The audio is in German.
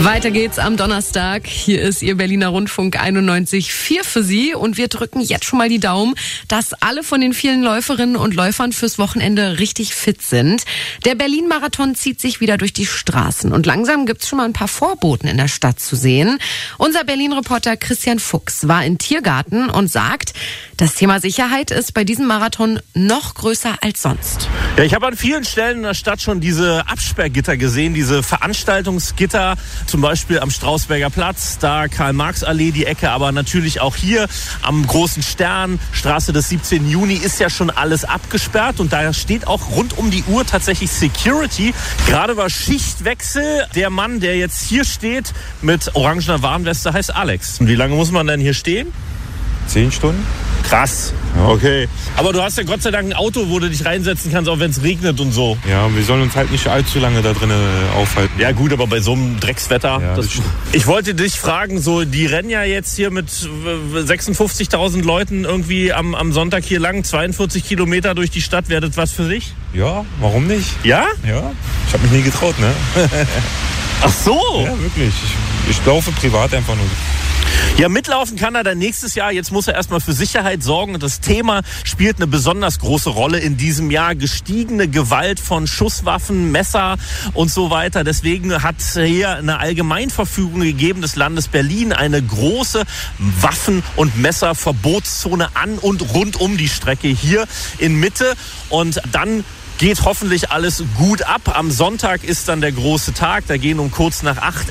Weiter geht's am Donnerstag. Hier ist Ihr Berliner Rundfunk 91,4 für Sie. Und wir drücken jetzt schon mal die Daumen, dass alle von den vielen Läuferinnen und Läufern fürs Wochenende richtig fit sind. Der Berlin-Marathon zieht sich wieder durch die Straßen. Und langsam gibt's schon mal ein paar Vorboten in der Stadt zu sehen. Unser Berlin-Reporter Christian Fuchs war in Tiergarten und sagt, das Thema Sicherheit ist bei diesem Marathon noch größer als sonst. Ja, ich habe an vielen Stellen in der Stadt schon diese Absperrgitter gesehen, diese Veranstaltungsgitter, zum Beispiel am Strausberger Platz, da Karl-Marx-Allee die Ecke, aber natürlich auch hier am Großen Stern, Straße des 17. Juni ist ja schon alles abgesperrt und da steht auch rund um die Uhr tatsächlich Security. Gerade war Schichtwechsel. Der Mann, der jetzt hier steht mit orangener Warnweste, heißt Alex. Und wie lange muss man denn hier stehen? 10 Stunden. Krass. Ja. Okay. Aber du hast ja Gott sei Dank ein Auto, wo du dich reinsetzen kannst, auch wenn es regnet und so. Ja, wir sollen uns halt nicht allzu lange da drinnen aufhalten. Ja gut, aber bei so einem Dreckswetter. Ja, ich wollte dich fragen, so die rennen ja jetzt hier mit 56.000 Leuten irgendwie am Sonntag hier lang, 42 Kilometer durch die Stadt. Wäre das was für dich? Ja, warum nicht? Ja? Ja, ich habe mich nie getraut, ne? Ach so. Ja, wirklich. Ich laufe privat einfach nur. Ja, mitlaufen kann er dann nächstes Jahr. Jetzt muss er erstmal für Sicherheit sorgen. Und das Thema spielt eine besonders große Rolle in diesem Jahr. Gestiegene Gewalt von Schusswaffen, Messer und so weiter. Deswegen hat hier eine Allgemeinverfügung gegeben des Landes Berlin, eine große Waffen- und Messerverbotszone an und rund um die Strecke hier in Mitte. Und dann geht hoffentlich alles gut ab. Am Sonntag ist dann der große Tag. Da gehen um kurz nach 8